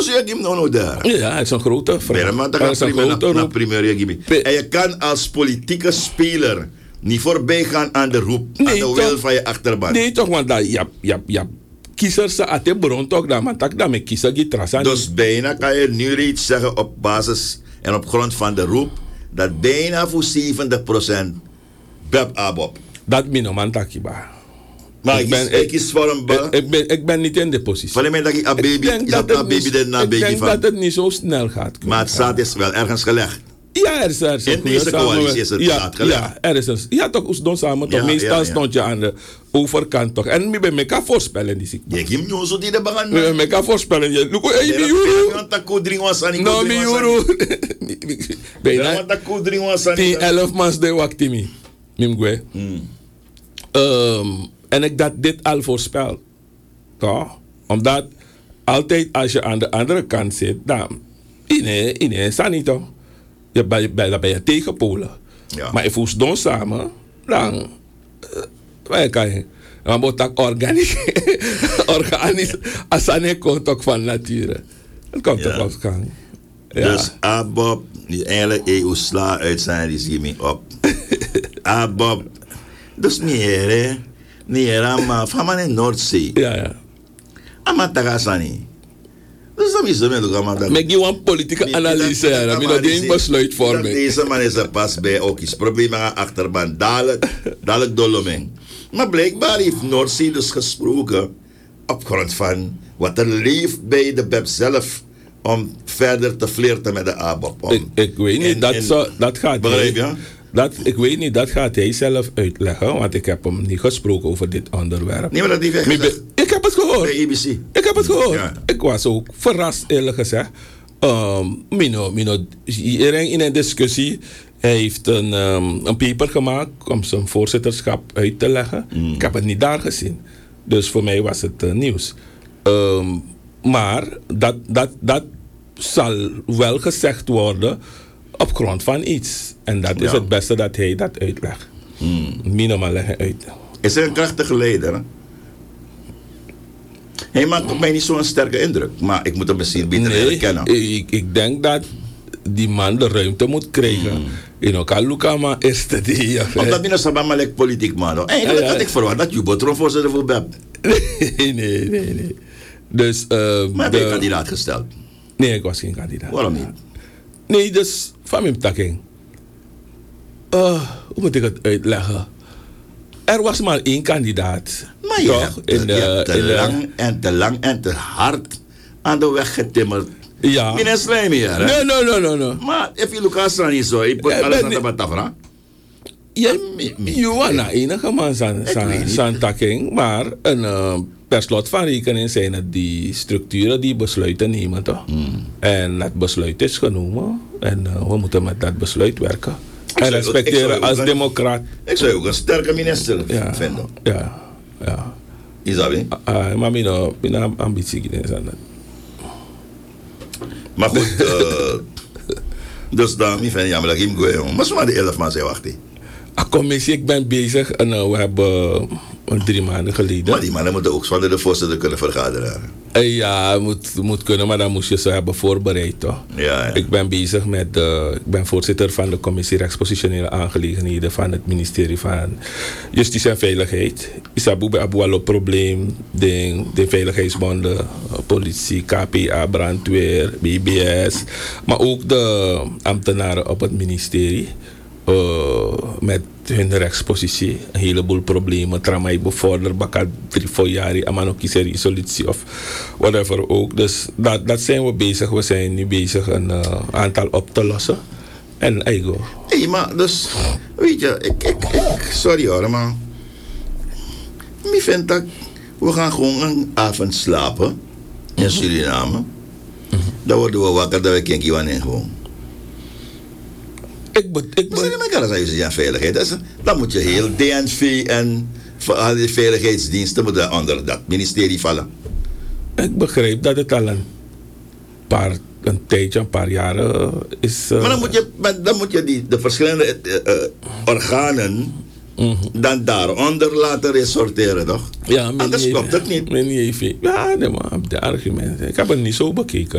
je hem nog daar. Ja, het is een grote vraag. Maar dat is een grote roep. En je kan als politieke speler niet voorbij gaan aan de roep, aan de wil van je achterban. Nee, toch, want ja, kiezers aan de bron toch, maar tak dat met kiezer die trasan. Dus bijna kan je nu reeds zeggen op basis en op grond van de roep dat bijna voor 70% Beb Abob. Dat minoman takiba. Maar ik is voor een bal. Ik ben niet in de positie. Van mij dat ik een baby, ik denk dat het niet zo snel gaat. Maar het zaad is wel ergens gelegd. Ja, er is in deze coalitie is het zaad gelegd. Ja, er is een. Ja, toch, ons doen samen toch. Meestal stond je aan de overkant toch. En ik ben me kan voorspellen die ziekte. Je geeft me zo die de bagan. Ik kan voorspellen. Je look hey mi euro. No mi euro. Bijna 11 maanden de wachtimi. Mimgwe. En ik dat dit al voorspel. Toch? Omdat altijd als je aan de andere kant zit, dan in niet toch? Ben je tegen Polen. Ja. Maar als we doen samen, dan kan je. Dan moet dat organisch als een contact van nature. Dat komt toch op gang. Ja. Dus Abob, die eigenlijk EU sla uit zijn, die zie je op. Abob, dus niet hè. Nee, maar van mijn Noordzee. Ja. Amatagasani. Dus dat is het ook. Maar ik een politieke analyse. Ik wil geen besluit vormen. Deze man is er pas bij ook. Is probleem aan achterban. Dadelijk doloming. Maar blijkbaar heeft Noordzee dus gesproken op grond van wat er leeft bij de BEP zelf om verder te flirten met de ABOP. Ik weet niet, dat gaat. Begrijp je? Ik weet niet, dat gaat hij zelf uitleggen, want ik heb hem niet gesproken over dit onderwerp. Nee, maar dat heeft hij gezegd. Ik heb het gehoord. Bij ABC. Ik heb het gehoord. Ja. Ik was ook verrast, eerlijk gezegd. Iedereen in een discussie heeft een paper gemaakt om zijn voorzitterschap uit te leggen. Ik heb het niet daar gezien. Dus voor mij was het nieuws. Maar dat zal wel gezegd worden op grond van iets. En dat is het beste dat hij dat uitlegt. Minimaal leggen uit. Is er een krachtige leider? Hè? Hij maakt op mij niet zo'n sterke indruk. Maar ik moet hem misschien beter leren kennen. Ik denk dat die man de ruimte moet krijgen. In elkaar Lukama is het die. Omdat binnen Sabama lijkt politiek man. Eigenlijk had ik verwacht dat je Botron voorzitter voor BEP. Nee. Dus, maar ben je kandidaat gesteld? Nee, ik was geen kandidaat. Waarom niet? Nee, dus van mijn takking. Hoe moet ik het uitleggen? Er was maar één kandidaat. Maar je hebt te lang en te hard aan de weg getimmerd. Ja. Min is slijm hier, hè? Nee. Maar if je Lucas dan niet zo, je put alles aan de batafra. Je was na enige man zijn takking, maar per slot van rekening zijn het die structuren die besluiten nemen, toch? En dat besluit is genomen en we moeten met dat besluit werken. En respecteren als democraat. Ik zou ook een sterke minister vinden. Ja. Is dat weer? Maar mijn ambitie is aan dat. Maar goed, dus dan, ik vind jammer dat ik hem gooi, jongen. Maar zo maar de 11 maanden wachten. Commissie, ik ben bezig en we hebben 3 maanden geleden. Maar die mannen moeten ook zonder de voorzitter kunnen vergaderen. Ja, moet kunnen, maar dan moest je ze hebben voorbereid, toch? Ja. Ik ben bezig met ik ben voorzitter van de commissie rechtspositionele aangelegenheden van het ministerie van Justitie en Veiligheid. Isabu bij Abualo probleem, de veiligheidsbonden, politie, KPA, brandweer, BBS, maar ook de ambtenaren op het ministerie. Met hun rechtspositie een heleboel problemen. Tramai bevorderd, bakka 3-4 jaar, amanokise resolutie of whatever ook. Dus dat zijn we bezig. We zijn nu bezig een aantal op te lossen. En eigo. Hé, maar dus, weet je, ik sorry hoor, maar ik vind dat we gaan gewoon een avond slapen in Suriname. Dan worden we wakker dat we kijken wanneer gewoon. Maar veiligheid. Dan moet je heel DNV en al die veiligheidsdiensten moeten onder dat ministerie vallen. Ik begreep dat het al een paar jaren is. Maar dan moet je de verschillende organen dan daaronder laten resorteren, toch? Ja, anders klopt het niet. Ja, de argumenten. Ik heb het niet zo bekeken.